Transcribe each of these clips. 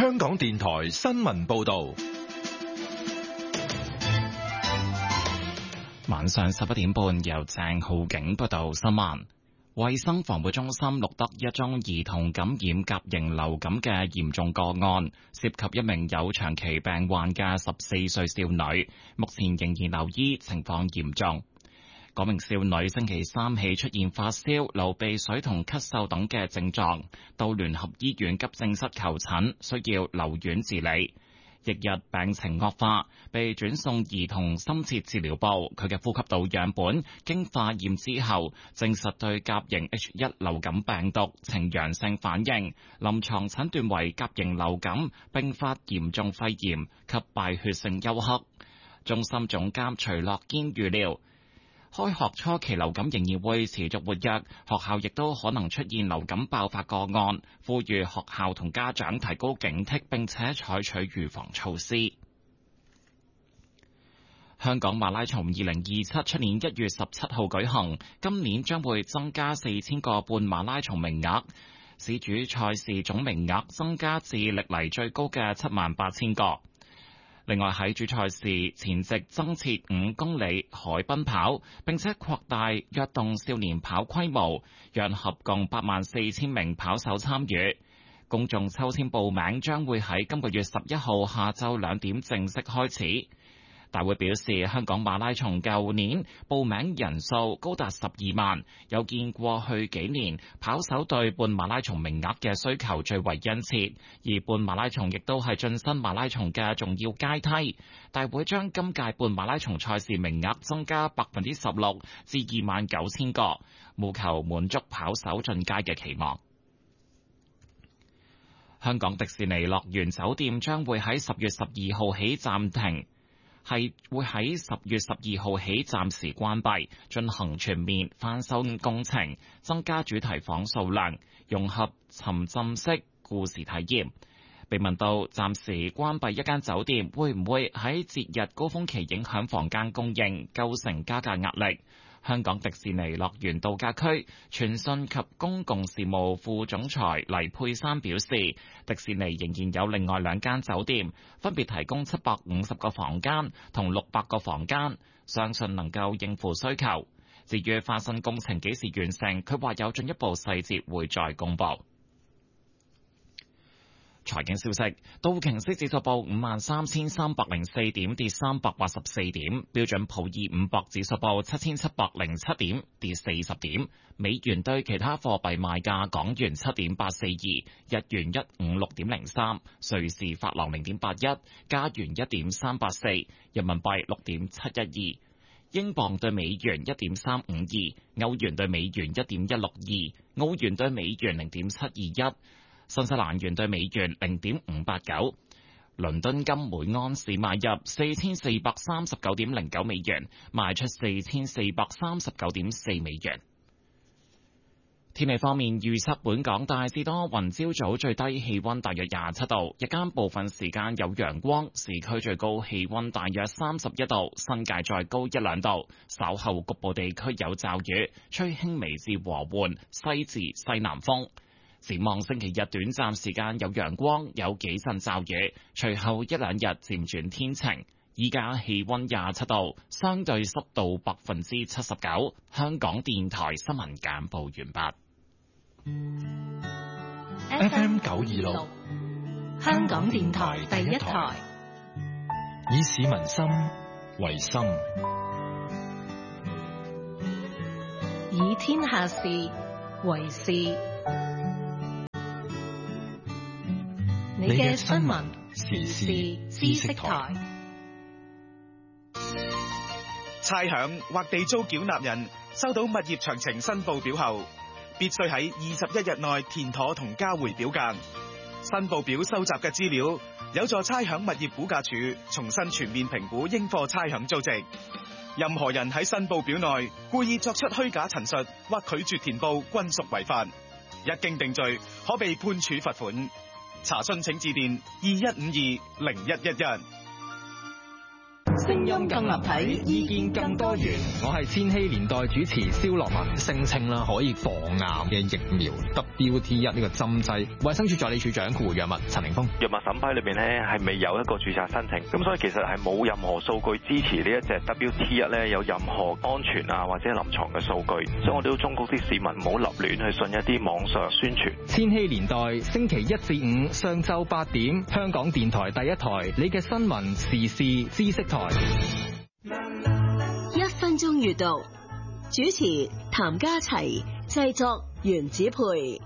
香港電台新聞報道。 晚上11點半，由鄭浩景報道新聞。衛生防護中心錄得一宗兒童感染甲型流感嘅嚴重個案，涉及一名有長期病患嘅14歲少女，目前仍然留醫，情況嚴重。嗰名少女星期三起出現發燒、流鼻水同咳嗽等嘅症狀，到聯合醫院急症室求診，需要留院治理。翌日病情惡化，被轉送兒童深切治療部。佢嘅呼吸道樣本經化驗之後，證實對甲型 H1 流感病毒呈陽性反應，臨床診斷為甲型流感併發嚴重肺炎及敗血性休克。中心總監徐樂堅預料，開學初期流感仍然會持續活躍，學校亦都可能出現流感爆發個案，呼籲學校同家長提高警惕，並且採取預防措施。香港馬拉松2027出年1月17號舉行，今年將會增加4000個半馬拉松名額，市主賽事總名額增加至歷嚟最高嘅78000個。另外喺主賽事前夕增設5公里海濱跑，並且擴大躍動少年跑規模，讓合共84000名跑手參與。公眾抽籤報名將會喺今個月11號下晝2點正式開始。大會表示，香港馬拉松舊年報名人數高達12萬，有見過去幾年跑手對半馬拉松名額嘅需求最為殷切，而半馬拉松亦都係晉身馬拉松嘅重要階梯。大會將今屆半馬拉松賽事名額增加16%至29000個，務求滿足跑手進階嘅期望。香港迪士尼樂園酒店將會喺10月12號起暫停。係會喺10月12號起暫時關閉，進行全面翻修工程，增加主題房數量，融合沉浸式故事體驗。被問到暫時關閉一間酒店會唔會喺節日高峰期影響房間供應，構成加價壓力？香港迪士尼樂園度假區傳訊及公共事務副總裁黎佩珊表示，迪士尼仍然有另外2間酒店，分別提供750個房間同600個房間，相信能夠應付需求。至於翻新工程幾時完成，佢話有進一步細節會再公佈。財經消息，道瓊斯指數報53304點，跌384點；標準普爾500指數報7707點，跌40點。美元對其他貨幣賣價：港元7.842，日元156.03，瑞士法郎0.81，加元1.384，人民幣6.712，英鎊對美元1.352，歐元對美元1.162，澳元對美元0.721。新西蘭元對美元0.589，倫敦金每安士買入4439.09美元，賣出4439.4美元。天氣方面，預測本港大致多雲，朝早最低氣溫大約27度，日間部分時間有陽光，市區最高氣溫大約31度，新界再高1-2度。稍後局部地區有驟雨，吹輕微至和緩西至西南風。展望星期日短暫時間有陽光，有幾陣驟雨，隨後1-2日漸轉天晴。依家氣溫27度，相對濕度79%。香港電台新聞簡報完畢。FM 926， 香港電台第一台， 以市民心為心， 以天下事為事。你嘅新聞時事知識台。 差餉或地租繳納人收到物業詳情申報表後，必須喺21日內填妥同交回表格。申報表收集嘅資料有助差餉物業估價署重新全面評估應課差餉租值。任何人喺申報表內故意作出虛假陳述或拒絕填報，均屬違法。一經定罪，可被判處罰款。查詢請致電21520111。 聲音更立體，意見更多元。 我係千禧年代主持蕭樂文，聲稱啦可以防癌嘅疫苗 WT1 呢個針劑，衛生署助理署長顧藥物陳凌峰。 藥物審批裏邊咧係未有一個註冊申請，咁所以其實係冇任何數據支持呢一隻 WT1 咧有任何安全啊或者臨床嘅數據，所以我哋都忠告啲市民唔好立亂去信一啲網上宣傳。 千禧年代星期一至五上晝8點，香港電台第一台，你嘅新聞時事知識台。 1分鐘閱讀，主持譚家齊，製作袁子培。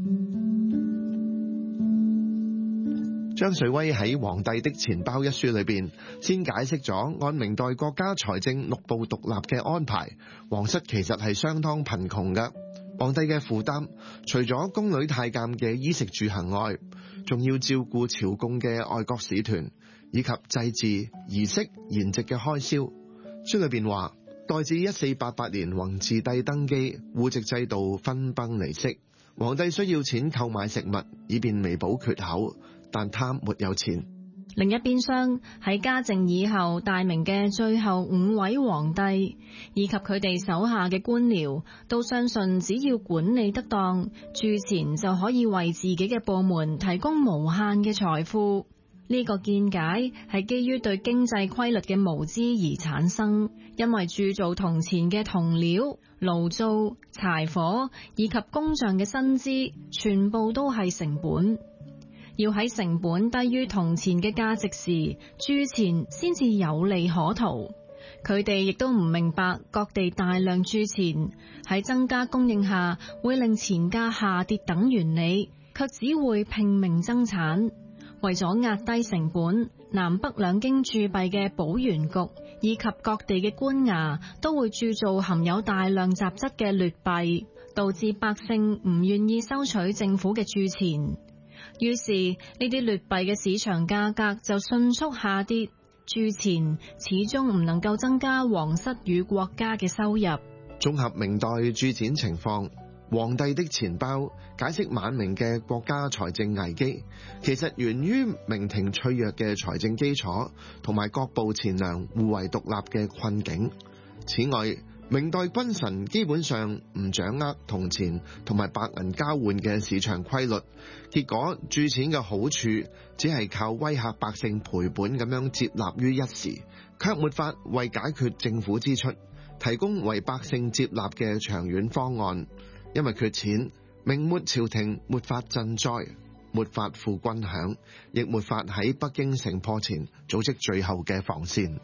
張瑞威喺《皇帝的錢包》一書裏邊，先解釋咗按明代國家財政6部獨立嘅安排，皇室其實係相當貧窮嘅。皇帝嘅負擔，除咗宮女太監嘅衣食住行外，仲要照顧朝貢嘅外國使團，以及祭祀、儀式、筵席嘅開銷。書裏邊話，待至1488年弘治帝登基，戶籍制度分崩離析，皇帝需要錢購買食物，以便彌補缺口，但他沒有錢。 另一邊廂，喺嘉靖以後大明嘅最後5位皇帝，以及佢哋手下嘅官僚，都相信只要管理得當，鑄錢就可以為自己嘅部門提供無限嘅財富。呢個見解係基於對經濟規律嘅無知而產生，因為鑄造銅錢嘅銅料、爐灶、柴火以及工匠嘅薪資，全部都係成本。要喺成本低於銅錢嘅價值時，鑄錢先至有利可圖。佢哋亦都唔明白，各地大量鑄錢喺增加供應下會令錢價下跌等原理，卻只會拼命增產。為咗壓低成本，南北兩京鑄幣嘅寶源局以及各地嘅官衙都會鑄造含有大量雜質嘅劣幣，導致百姓唔願意收取政府嘅鑄錢。於是呢啲劣幣嘅市場價格就迅速下跌，鑄錢始終唔能夠增加皇室與國家嘅收入。 綜合明代鑄錢情況，皇帝的錢包解釋晚明嘅國家財政危機，其實源於明廷脆弱嘅財政基礎同埋各部錢糧互為獨立嘅困境。此外，明代君臣基本上唔掌握銅錢同埋白銀交換嘅市場規律，結果鑄錢嘅好處只係靠威嚇百姓賠本咁樣接納於一時，卻沒法為解決政府支出提供為百姓接納嘅長遠方案。因為缺錢，明末朝廷沒法賑災，沒法付軍餉，亦沒法喺北京城破前組織最後嘅防線。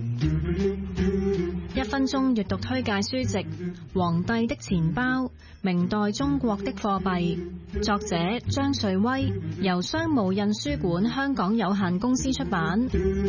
1分鐘閱讀推介書籍《皇帝的錢包》，明代中國的貨幣，作者張瑞威，由商務印書館香港有限公司出版。